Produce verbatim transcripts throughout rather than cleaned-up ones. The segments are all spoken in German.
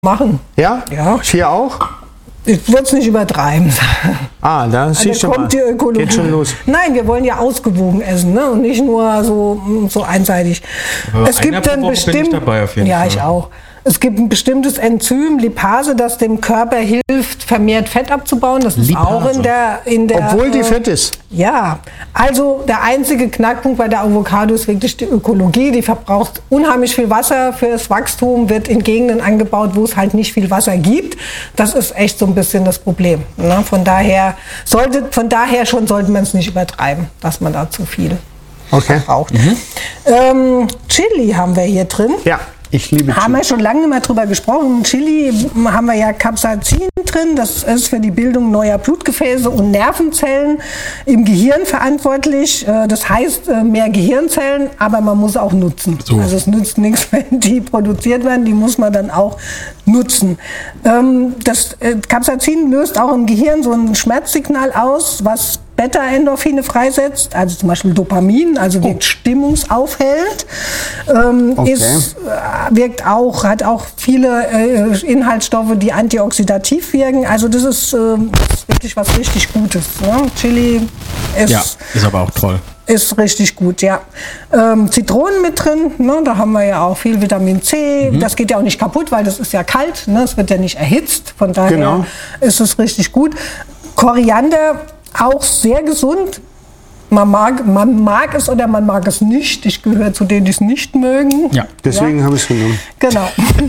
machen. Ja? Ja. Hier auch? Ich würde es nicht übertreiben. Ah, da Also siehst du mal. kommt die Ökologie. Geht schon los. Nein, wir wollen ja ausgewogen essen, ne? Und nicht nur so, so einseitig. Aber es gibt dann bestimmt. dabei auf jeden ja, Fall. ich auch. Es gibt ein bestimmtes Enzym, Lipase, das dem Körper hilft, vermehrt Fett abzubauen. Das ist Lipase. auch in der, in der. Obwohl die äh, fett ist. Ja, also der einzige Knackpunkt bei der Avocado ist wirklich die Ökologie. Die verbraucht unheimlich viel Wasser fürs Wachstum, wird in Gegenden angebaut, wo es halt nicht viel Wasser gibt. Das ist echt so ein bisschen das Problem. Ne? Von daher sollte, von daher schon sollte man es nicht übertreiben, dass man da zu viel Okay. verbraucht. Mhm. Ähm, Chili haben wir hier drin. Ja, ich liebe Haben Chili. wir schon lange nicht mehr drüber gesprochen. Chili haben wir ja Capsaicin drin. Das ist für die Bildung neuer Blutgefäße und Nervenzellen im Gehirn verantwortlich. Äh, Das heißt, äh, mehr Gehirnzellen, aber man muss auch nutzen. So. Also es nützt nichts, wenn die produziert werden. Die muss man dann auch nutzen. Ähm, Das äh, Capsaicin löst auch im Gehirn so ein Schmerzsignal aus, was Beta-Endorphine freisetzt, also zum Beispiel Dopamin, also wirkt stimmungsaufhellend, ähm, Okay. ist, äh, wirkt auch, hat auch viele äh, Inhaltsstoffe, die antioxidativ wirken. Also das ist, äh, das ist wirklich was richtig Gutes. Ne? Chili ist, Ja, ist aber auch toll. ist richtig gut, ja. Ähm, Zitronen mit drin, ne? Da haben wir ja auch viel Vitamin C. Mhm. Das geht ja auch nicht kaputt, weil das ist ja kalt, ne? Es wird ja nicht erhitzt. Von daher Genau. ist es richtig gut. Koriander auch sehr gesund. Man mag, man mag es oder man mag es nicht. Ich gehöre zu denen, die es nicht mögen. Ja. Deswegen Ja. habe ich es genommen. Genau.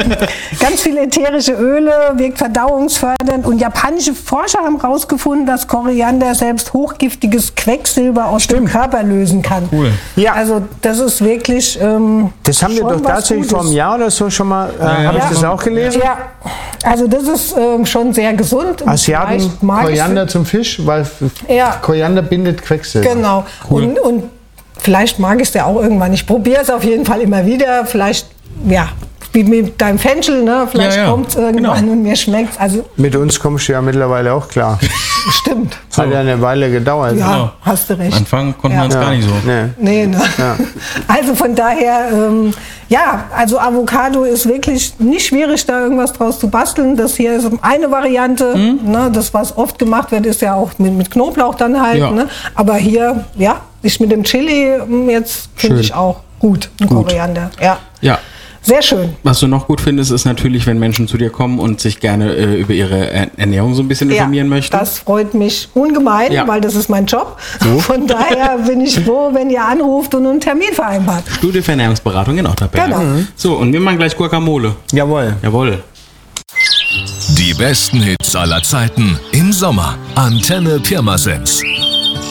Ganz viele ätherische Öle, wirkt verdauungsfördernd. Und japanische Forscher haben herausgefunden, dass Koriander selbst hochgiftiges Quecksilber aus dem Körper lösen kann. Cool. Ja. Also das ist wirklich ähm, Das haben wir schon doch was tatsächlich vor einem Gutes. Jahr oder so schon mal, äh, ja, habe ich ja. das auch gelesen? Ja, also das ist ähm, schon sehr gesund. Asiaten, Vielleicht mag ich- Koriander zum Fisch, weil Ja. Koriander bindet Quecksilber. Genau. Cool. Und, und vielleicht mag ich es ja auch irgendwann. Ich probiere es auf jeden Fall immer wieder. Vielleicht, ja, wie mit deinem Fenchel, ne? Vielleicht Ja, ja. kommt es irgendwann Genau. und mir schmeckt es. Also Mit uns kommst du ja mittlerweile auch klar. stimmt. Hat ja eine Weile gedauert. Ja, Genau. hast du recht. Am Anfang konnten Ja. wir uns gar nicht so. Nee. Nee, ne? Also von daher, ähm, ja, also Avocado ist wirklich nicht schwierig, da irgendwas draus zu basteln. Das hier ist eine Variante. Mhm. Ne? Das, was oft gemacht wird, ist ja auch mit, mit Knoblauch dann halt. Ja. Ne? Aber hier, ja, ich mit dem Chili m, jetzt finde Schön. ich auch gut. Ein Koriander, ja. Ja. Sehr schön. Was du noch gut findest, ist natürlich, wenn Menschen zu dir kommen und sich gerne äh, über ihre Er- Ernährung so ein bisschen informieren möchten. Das freut mich ungemein, Ja. weil das ist mein Job. So. Von daher bin ich froh, wenn ihr anruft und einen Termin vereinbart. Studie für Ernährungsberatung in Otterberg. Genau. So, und wir machen gleich Guacamole. Jawohl. Jawohl. Die besten Hits aller Zeiten im Sommer. Antenne Pirmasens.